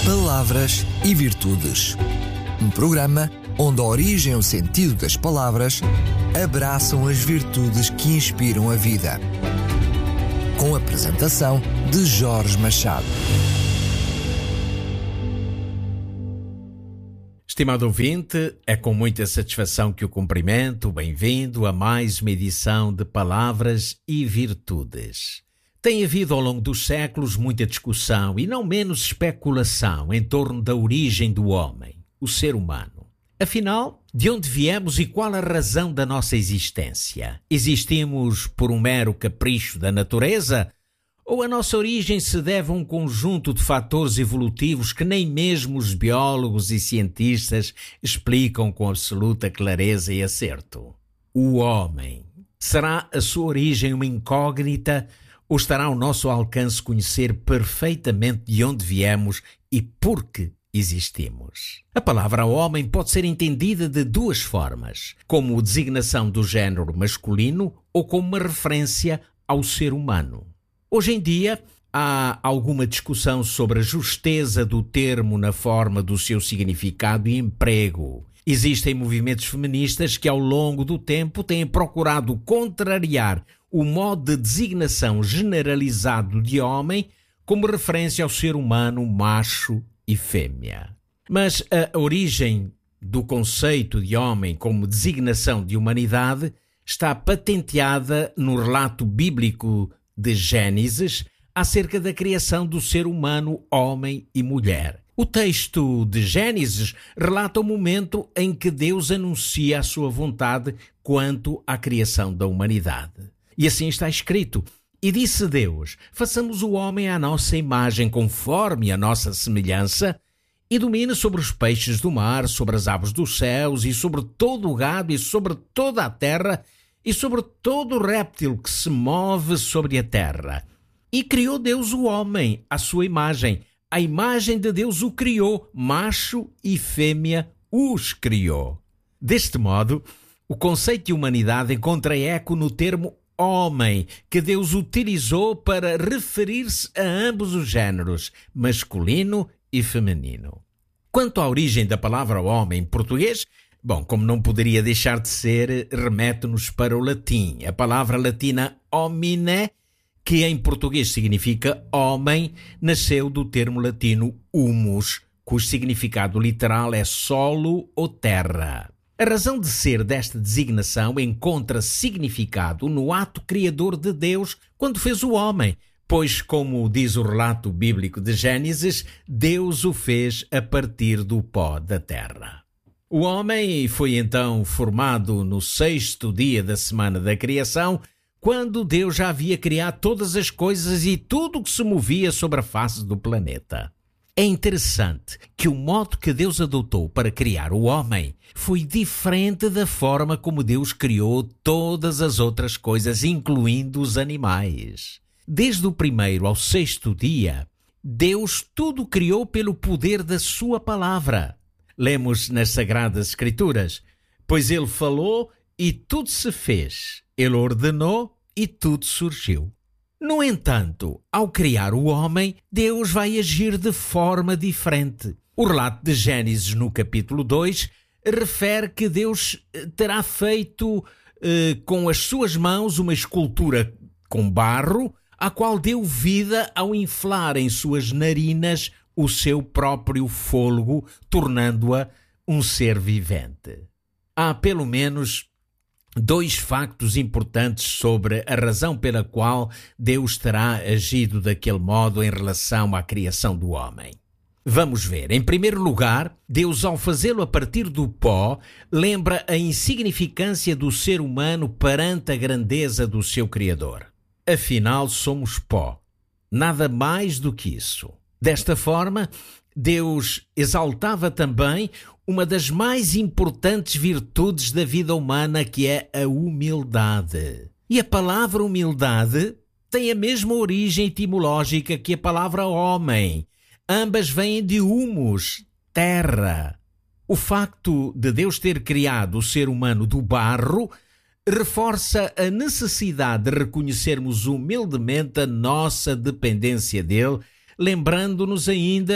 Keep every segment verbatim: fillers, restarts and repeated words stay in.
Palavras e Virtudes. Um programa onde a origem e o sentido das palavras abraçam as virtudes que inspiram a vida. Com a apresentação de Jorge Machado. Estimado ouvinte, é com muita satisfação que o cumprimento. Bem-vindo a mais uma edição de Palavras e Virtudes. Tem havido ao longo dos séculos muita discussão e não menos especulação em torno da origem do homem, o ser humano. Afinal, de onde viemos e qual a razão da nossa existência? Existimos por um mero capricho da natureza? Ou a nossa origem se deve a um conjunto de fatores evolutivos que nem mesmo os biólogos e cientistas explicam com absoluta clareza e acerto? O homem. Será a sua origem uma incógnita ou estará ao nosso alcance conhecer perfeitamente de onde viemos e por que existimos? A palavra homem pode ser entendida de duas formas, como designação do género masculino ou como uma referência ao ser humano. Hoje em dia, há alguma discussão sobre a justeza do termo na forma do seu significado e emprego. Existem movimentos feministas que, ao longo do tempo, têm procurado contrariar o modo de designação generalizado de homem como referência ao ser humano macho e fêmea. Mas a origem do conceito de homem como designação de humanidade está patenteada no relato bíblico de Gênesis acerca da criação do ser humano, homem e mulher. O texto de Gênesis relata o momento em que Deus anuncia a sua vontade quanto à criação da humanidade. E assim está escrito: E disse Deus, façamos o homem à nossa imagem, conforme a nossa semelhança, e domine sobre os peixes do mar, sobre as aves dos céus, e sobre todo o gado, e sobre toda a terra, e sobre todo o réptil que se move sobre a terra. E criou Deus o homem à sua imagem. A imagem de Deus o criou, macho e fêmea os criou. Deste modo, o conceito de humanidade encontra eco no termo homem, que Deus utilizou para referir-se a ambos os géneros, masculino e feminino. Quanto à origem da palavra homem em português, bom, como não poderia deixar de ser, remete-nos para o latim. A palavra latina homine, que em português significa homem, nasceu do termo latino humus, cujo significado literal é solo ou terra. A razão de ser desta designação encontra significado no ato criador de Deus quando fez o homem, pois, como diz o relato bíblico de Gênesis, Deus o fez a partir do pó da terra. O homem foi então formado no sexto dia da semana da criação, quando Deus já havia criado todas as coisas e tudo o que se movia sobre a face do planeta. É interessante que o modo que Deus adotou para criar o homem foi diferente da forma como Deus criou todas as outras coisas, incluindo os animais. Desde o primeiro ao sexto dia, Deus tudo criou pelo poder da sua palavra. Lemos nas Sagradas Escrituras: Pois ele falou e tudo se fez. Ele ordenou e tudo surgiu. No entanto, ao criar o homem, Deus vai agir de forma diferente. O relato de Gênesis, no capítulo dois, refere que Deus terá feito eh, com as suas mãos uma escultura com barro, a qual deu vida ao inflar em suas narinas o seu próprio fôlego, tornando-a um ser vivente. Há pelo menos dois factos importantes sobre a razão pela qual Deus terá agido daquele modo em relação à criação do homem. Vamos ver. Em primeiro lugar, Deus, ao fazê-lo a partir do pó, lembra a insignificância do ser humano perante a grandeza do seu Criador. Afinal, somos pó. Nada mais do que isso. Desta forma, Deus exaltava também uma das mais importantes virtudes da vida humana, que é a humildade. E a palavra humildade tem a mesma origem etimológica que a palavra homem. Ambas vêm de humus, terra. O facto de Deus ter criado o ser humano do barro reforça a necessidade de reconhecermos humildemente a nossa dependência dele, lembrando-nos ainda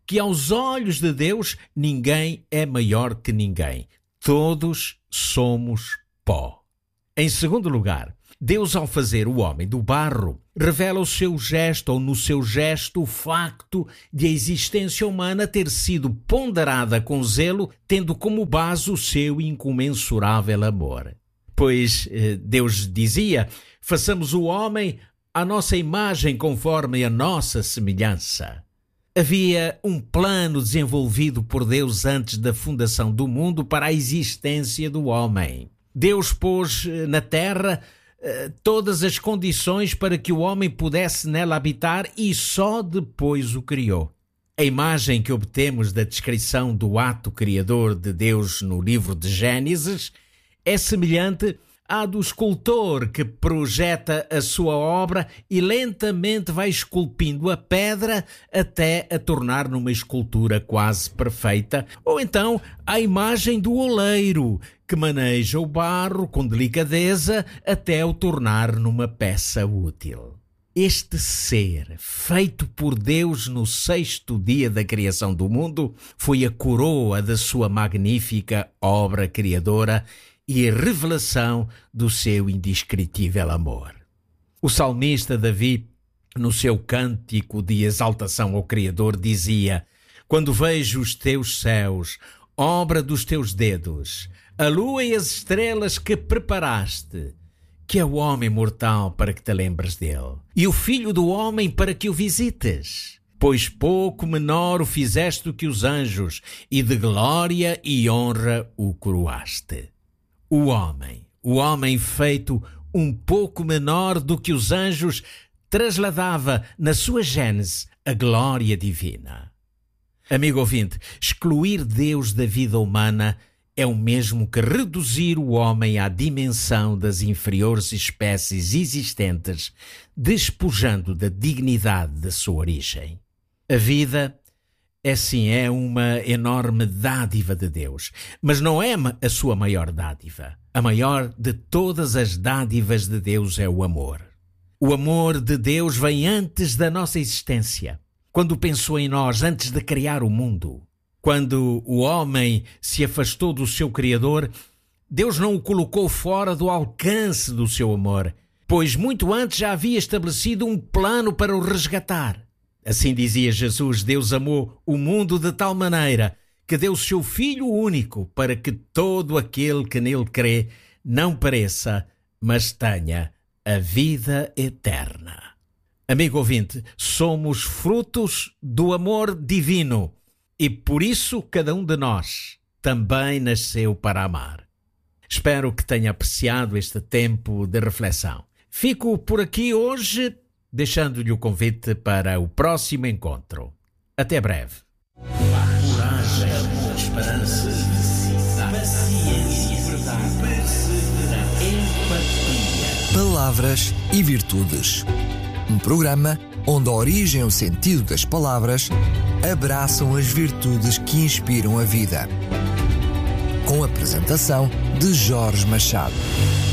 que aos olhos de Deus ninguém é maior que ninguém. Todos somos pó. Em segundo lugar, Deus, ao fazer o homem do barro, revela o seu gesto, ou no seu gesto, o facto de a existência humana ter sido ponderada com zelo, tendo como base o seu incomensurável amor. Pois Deus dizia: façamos o homem à nossa imagem, conforme a nossa semelhança. Havia um plano desenvolvido por Deus antes da fundação do mundo para a existência do homem. Deus pôs na terra uh, todas as condições para que o homem pudesse nela habitar e só depois o criou. A imagem que obtemos da descrição do ato criador de Deus no livro de Gênesis é semelhante à do escultor que projeta a sua obra e lentamente vai esculpindo a pedra até a tornar numa escultura quase perfeita, ou então à imagem do oleiro que maneja o barro com delicadeza até o tornar numa peça útil. Este ser, feito por Deus no sexto dia da criação do mundo, foi a coroa da sua magnífica obra criadora e a revelação do seu indescritível amor. O salmista Davi, no seu cântico de exaltação ao Criador, dizia: quando vejo os teus céus, obra dos teus dedos, a lua e as estrelas que preparaste, que é o homem mortal para que te lembres dele, e o filho do homem para que o visites? Pois pouco menor o fizeste do que os anjos, e de glória e honra o coroaste. O homem, o homem feito um pouco menor do que os anjos, trasladava na sua gênese a glória divina. Amigo ouvinte, excluir Deus da vida humana é o mesmo que reduzir o homem à dimensão das inferiores espécies existentes, despojando da dignidade da sua origem. A vida é sim, é uma enorme dádiva de Deus, mas não é a sua maior dádiva. A maior de todas as dádivas de Deus é o amor. O amor de Deus vem antes da nossa existência, quando pensou em nós antes de criar o mundo. Quando o homem se afastou do seu Criador, Deus não o colocou fora do alcance do seu amor, pois muito antes já havia estabelecido um plano para o resgatar. Assim dizia Jesus: Deus amou o mundo de tal maneira que deu o seu Filho único para que todo aquele que nele crê não pereça, mas tenha a vida eterna. Amigo ouvinte, somos frutos do amor divino e por isso cada um de nós também nasceu para amar. Espero que tenha apreciado este tempo de reflexão. Fico por aqui hoje, deixando-lhe o convite para o próximo encontro. Até breve. Coragem, esperança, paciência, verdade, perseverança, empatia. Palavras e virtudes. Um programa onde a origem e o sentido das palavras abraçam as virtudes que inspiram a vida. Com a apresentação de Jorge Machado.